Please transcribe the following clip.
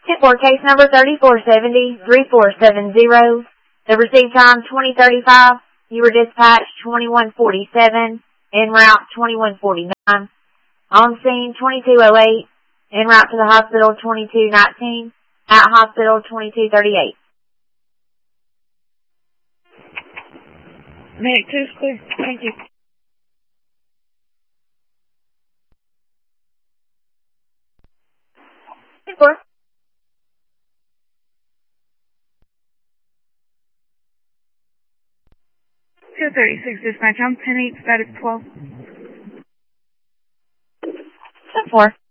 10-4, case number 3470-3470. The receive time 2035. You were dispatched 2147, en route 2149. On scene 2208, en route to the hospital 2219, at hospital 2238. Medic 2's clear. Thank you. Hey, 4. 236 dispatch. I'm 10-8, status 12. 10-4.